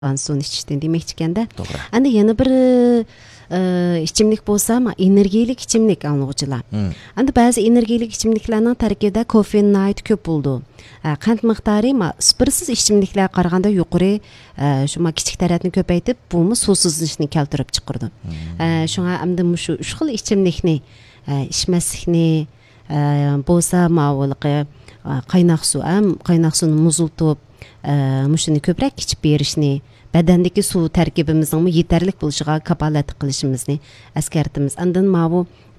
suyun içişten demek ekende. Doğru. Anda yana bir içimlik bolsa ama energiyalik içimlik anlıqçılar. Anda bazı energiyalik içimliklerning tarkibida kofein nayt köp buldu. Qand miqdori ma spirsiz içimliklar qaraganda yuqori şuma kichik tarafni ko'paytib, bu suvsizlikni keltirib chiqardi. Şunga amda shu uch xil içimlikni içmaslikni bolsa ma'vulqi qaynoq suvni muzultib, mushuni ko'proq ichib berishni, badandagi suv tarkibimizning yetarli bo'lishiga kapolat qilishimizni eskartimiz. Andan bu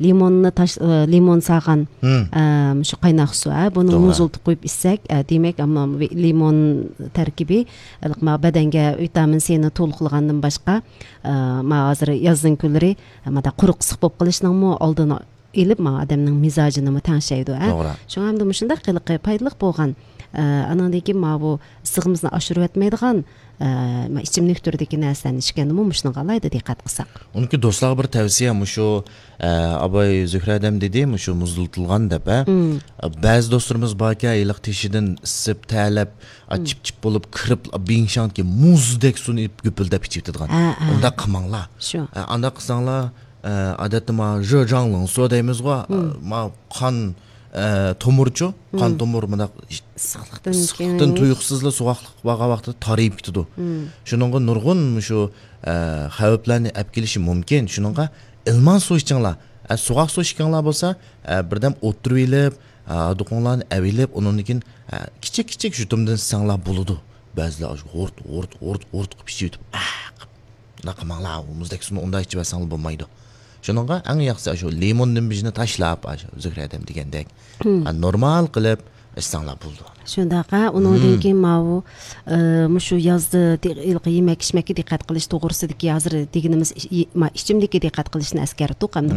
limon saqan shu qaynoq suv, buni muzultib qo'yib ichsak, demak, ammo limon tarkibi badanga vitamin C'ni to'liqlagandan boshqa, hozir yozning kunlari quruq issiq bo'lib qolishining oldini elib, odamning mizojini tanishaydi. Shunga ham shunday qilib foydali bo'lgan anandagi bu isig'imizni oshirib etmaydigan içimlik türdeki narsalarni ichganimi mushuni qalaydi diqqat qilsak. Uniki do'stlarga bir tavsiya shu Abay Zuhradam dedi, shu muzlatilgan deb, ba'zi do'stlarimiz borki, iliq teshidan isib, talab, chip bo'lib kirib, bingshanki muzdek suvni gupildab ichib turgan. Unda qilmanglar. Unda qilsanglar, odatda zhejiangling suv deymizga, qon tomurchu, qon tomur mana issiqlikdan tuyuqsizlik sovuqlik bo'lgan vaqtda tarayib ketadi. Shuningga nurg'un shu xavflarni olib kelishi mumkin. Shuningga ilman suv ichinglar. Sovuq suv ichinglar bo'lsa, birdan o'tirib elib, do'qonlarni avilib, undan keyin kichik yutumdan sanglar bo'ladi. Ba'zilar o'rt qilib ichib, naqamanglar, muzdek suvni unda ichib sanglar bo'lmaydi. Shuningga eng yaxshisi shu limonning bijini tashlab, Zuhradam degandek, normal qilib ichsanglar bo'ldi. Shundaqa, undan keyin shu yozda yemak-ichmakka diqqat qilish to'g'risidagi hozir deganimiz ichimlikka diqqat qilishni eskartdik. Hamda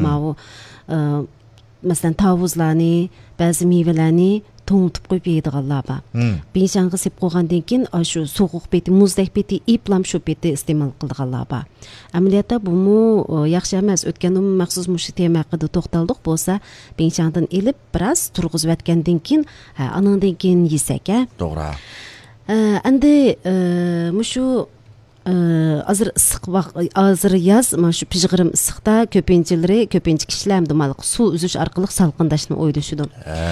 masalan tavuzlarni, ba'zi mevalarni to'ngtib qo'yib yeydiganlar bor. Beshang'i sep qo'ygandan keyin shu sovuq beti, muzdek beti, iplam shu beti iste'mol qilganlar bor. Amaliyotda bu yaxshi emas. O'tganda maxsus mush tema haqida to'xtaldik bo'lsa, beshangdan elib biroz turg'izib atgandan keyin, anandan keyin yesak, To'g'ri. Endi shu hozir yoz, shu pijg'irim issiqda ko'pincha kishilar suv uzish orqali salqindashni o'ylashadi.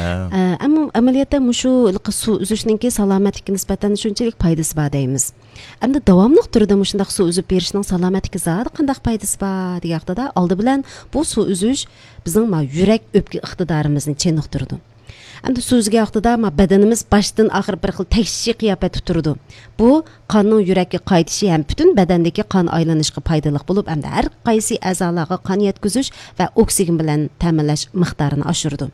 Ammo amaliyotda shu suv uzishninki salomatlikka nisbatan shunchalik foydasi bor deymiz. Endi davomli turda shunday suv uzib berishning salomatlikka zodi qanday foydasi bor deganda, oldi bilan bu suv uzish bizning yurak o'pka iqtidorimizni cheniqtirdi. Endi so'zga vaqtida badanimiz boshdan oxir bir xil tashqi qiyofat turdi. Bu qonning yurakka qaytishi ham butun badandagi qon aylanishiga foydali bo'lib, hamda har qaysi a'zolarga qon yetkazish va oksigen bilan ta'minlash miqdorini oshirdi.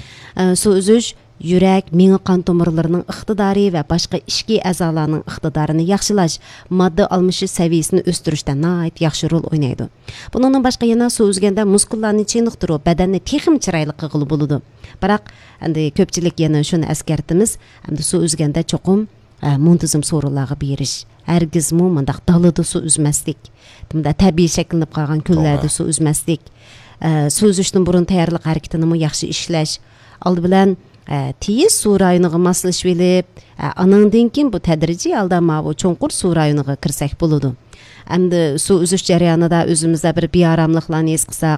Suv uzish yurak, miya qon tomirlarining iqtidori va boshqa ichki a'zolarning iqtidorini yaxshilash, modda almishi saviyasini o'stirishda nihoyat yaxshi rol o'ynaydi. Bundan boshqa yana suv uzganda muskullarni cheniqtirib, badanni texim chiroyli qilib bo'ladi. Biroq endi ko'pchilik yana shuni eskartimiz, endi suv uzganda cho'qim muntazam so'rovlarga berish. Hargizmi mundaq dalada suv uzmaslik. Bunda tabiiy shakllanib qolgan kunlarda suv uzmaslik. Suv uzishdan burun tayyorlik harakatini yaxshi ishlash. Oldi bilan tez suv rayoniga moslashib elib, anandan keyin bu tadrijiy holda bu cho'nqur suv rayoniga kirsak bo'ladi. Endi suv uzish jarayonida o'zimizda bir bearamliklarni his qilsak,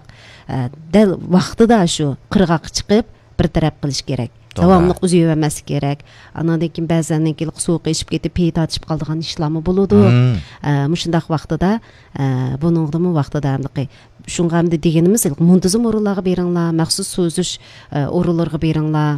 dal vaqtida shu qirg'oqqa chiqib bir taraf qilish kerak. Davomli uzib emaslik kerak. Anandan keyin ba'zan suv qishib ketib, pey tatishib qoladigan ishlarmi bo'ladi. Mushundaq vaqtida buningdimi vaqtida shunga ham deganimiz, muntazam o'rinlarga beringlar, maxsus suv uzish o'rinlarga beringlar.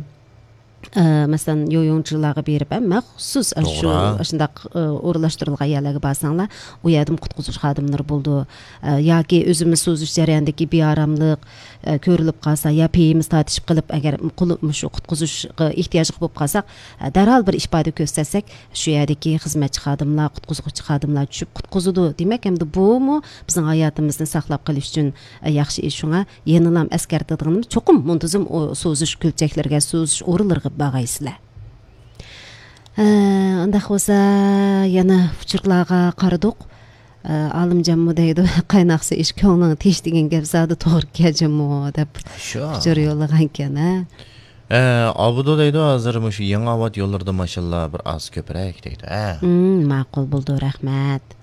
Masalan, yo'yonchilarga berib, maxsus shundaq o'rlashtirilgan yerlarga borsanglar, u yerda qutqizish xodimlari bo'ldi. Yoki o'zimiz suv uzish jarayonidagi bearamlik ko'rilib qolsa, yo peyimiz tatishib qilib, agar shu qutqizishga ehtiyoj bo'lib qolsak, darhol bir ifoda ko'rsatsak, shu yerdagi xizmatchi xodimlar, qutqizuvchi xodimlar tushib qutqizadi. Demak, endi bu bizning hayotimizni saqlab qolish uchun yaxshi ish. Shunga yenilam eskartadiganimiz cho'qim muntazam suv uzish ko'lchaklarga, suv uzish o'rinlariga bag'aysizlar. Undaq bo'lsa, yana uchurlarga qaradik. Alimjanmi deydi, qaynaqsa ish ko'ngling tesh degan gap zodi to'g'ri keljanmi deb uchur yo'llagan ekan. Abudu deydi hozir mushu yangi avot yo'llarda mashallah bir oz ko'proq deydi. Ma'qul bo'ldi, rahmat.